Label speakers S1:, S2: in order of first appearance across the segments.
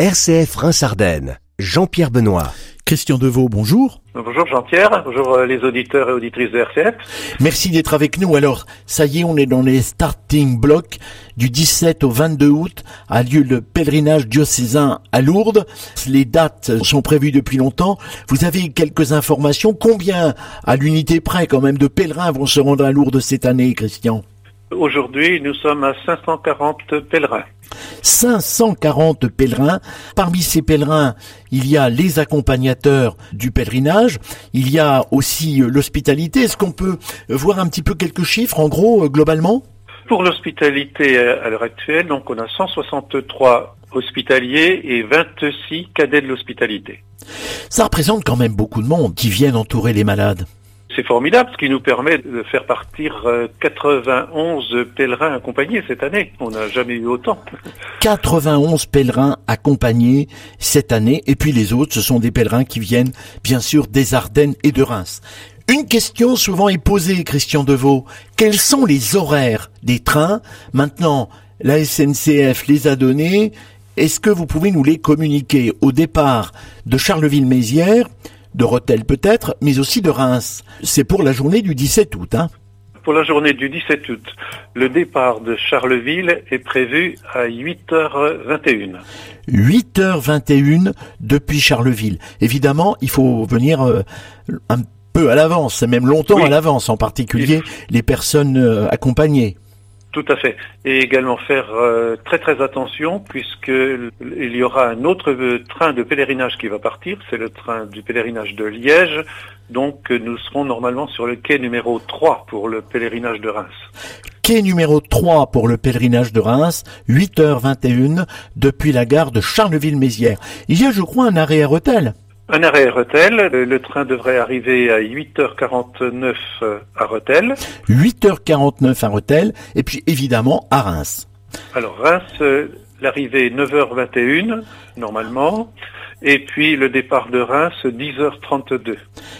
S1: RCF Reims-Ardennes, Jean-Pierre Benoît.
S2: Christian Deveau, bonjour.
S3: Bonjour Jean-Pierre, bonjour les auditeurs et auditrices de RCF.
S2: Merci d'être avec nous. Alors, ça y est, on est dans les starting blocks. Du 17 au 22 août a lieu le pèlerinage diocésain à Lourdes. Les dates sont prévues depuis longtemps. Vous avez quelques informations. Combien, à l'unité près quand même, de pèlerins vont se rendre à Lourdes cette année, Christian ?
S3: Aujourd'hui, nous sommes à 540 pèlerins.
S2: 540 pèlerins. Parmi ces pèlerins, il y a les accompagnateurs du pèlerinage. Il y a aussi l'hospitalité. Est-ce qu'on peut voir un petit peu quelques chiffres, en gros, globalement ?
S3: Pour l'hospitalité à l'heure actuelle, donc on a 163 hospitaliers et 26 cadets de l'hospitalité.
S2: Ça représente quand même beaucoup de monde qui viennent entourer les malades.
S3: C'est formidable, ce qui nous permet de faire partir 91 pèlerins accompagnés cette année. On n'a jamais eu autant.
S2: 91 pèlerins accompagnés cette année. Et puis les autres, ce sont des pèlerins qui viennent, bien sûr, des Ardennes et de Reims. Une question souvent est posée, Christian Deveau. Quels sont les horaires des trains ? Maintenant, la SNCF les a donnés. Est-ce que vous pouvez nous les communiquer au départ de Charleville-Mézières, de Rethel peut-être, mais aussi de Reims? C'est pour la journée du 17 août, hein ?
S3: Pour la journée du 17 août, le départ de Charleville est prévu à 8h21.
S2: 8h21 depuis Charleville. Évidemment, il faut venir un peu à l'avance, même longtemps à l'avance, en particulier les personnes accompagnées.
S3: Tout à fait. Et également faire très très attention puisque il y aura un autre train de pèlerinage qui va partir, c'est le train du pèlerinage de Liège. Donc nous serons normalement sur le quai numéro 3 pour le pèlerinage de Reims.
S2: Quai numéro 3 pour le pèlerinage de Reims, 8h21 depuis la gare de Charleville-Mézières. Il y a, je crois, un arrêt à Rethel.
S3: Un arrêt à Rethel, le train devrait arriver à 8h49 à Rethel.
S2: 8h49 à Rethel, et puis évidemment à Reims.
S3: Alors Reims, l'arrivée 9h21 normalement, et puis le départ de Reims 10h32.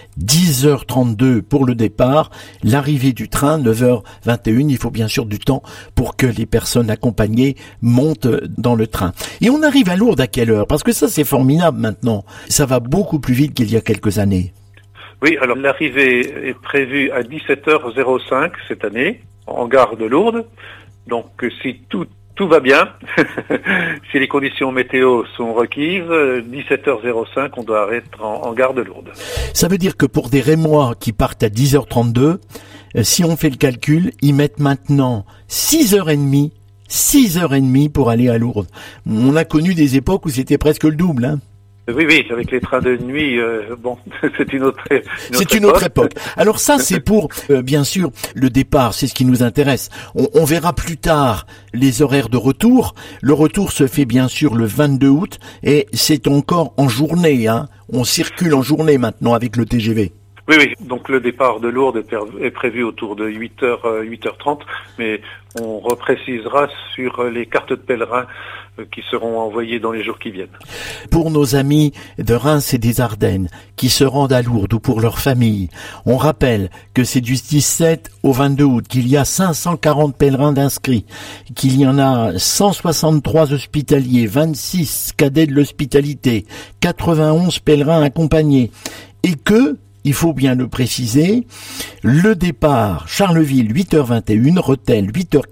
S2: 10h32 pour le départ, l'arrivée du train 9h21, il faut bien sûr du temps pour que les personnes accompagnées montent dans le train. Et on arrive à Lourdes à quelle heure ? Parce que ça c'est formidable maintenant, ça va beaucoup plus vite qu'il y a quelques années.
S3: Oui, alors l'arrivée est prévue à 17h05 cette année, en gare de Lourdes, donc si tout va bien, si les conditions météo sont requises, 17h05, on doit être en gare de Lourdes.
S2: Ça veut dire que pour des Rémois qui partent à 10h32, si on fait le calcul, ils mettent maintenant 6h30 pour aller à Lourdes. On a connu des époques où c'était presque le double, hein.
S3: Oui, avec les trains de nuit, c'est une autre
S2: époque. Alors ça, c'est pour, bien sûr, le départ, c'est ce qui nous intéresse. On verra plus tard les horaires de retour. Le retour se fait bien sûr le 22 août et c'est encore en journée, hein. On circule en journée maintenant avec le TGV.
S3: Oui, donc le départ de Lourdes est prévu autour de 8h30, mais on reprécisera sur les cartes de pèlerins qui seront envoyées dans les jours qui viennent.
S2: Pour nos amis de Reims et des Ardennes qui se rendent à Lourdes ou pour leur famille, on rappelle que c'est du 17 au 22 août, qu'il y a 540 pèlerins d'inscrits, qu'il y en a 163 hospitaliers, 26 cadets de l'hospitalité, 91 pèlerins accompagnés, et que, il faut bien le préciser, le départ Charleville 8h21, Rethel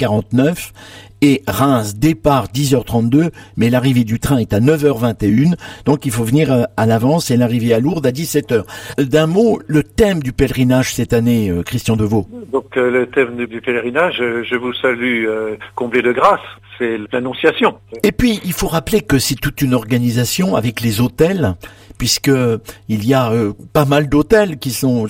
S2: 8h49 et Reims départ 10h32, mais l'arrivée du train est à 9h21, donc il faut venir à l'avance et l'arrivée à Lourdes à 17h. D'un mot, le thème du pèlerinage cette année, Christian Deveau.
S3: Donc le thème du pèlerinage, je vous salue comblé de grâce, c'est l'Annonciation.
S2: Et puis il faut rappeler que c'est toute une organisation avec les hôtels, puisque il y a pas mal d'hôtels qui sont,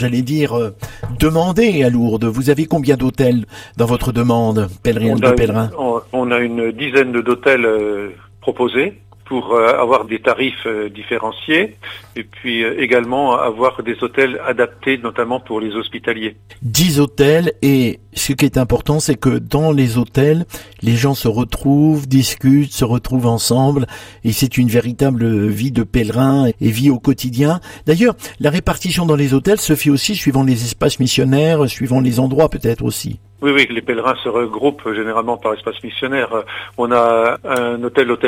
S2: demandés à Lourdes. Vous avez combien d'hôtels dans votre demande, pèlerin?
S3: On a une dizaine d'hôtels proposés pour avoir des tarifs différenciés et puis également avoir des hôtels adaptés notamment pour les hospitaliers.
S2: 10 hôtels et ce qui est important c'est que dans les hôtels, les gens se retrouvent, discutent, se retrouvent ensemble et c'est une véritable vie de pèlerin et vie au quotidien. D'ailleurs, la répartition dans les hôtels se fait aussi suivant les espaces missionnaires, suivant les endroits peut-être aussi.
S3: Oui, les pèlerins se regroupent généralement par espace missionnaire. On a un hôtel